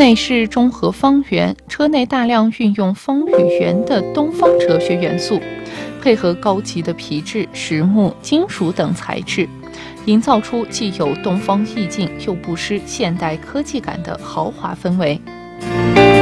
内饰中和方圆，车内大量运用风雨园的东方哲学元素，配合高级的皮质、实木、金属等材质，营造出既有东方意境又不失现代科技感的豪华氛围。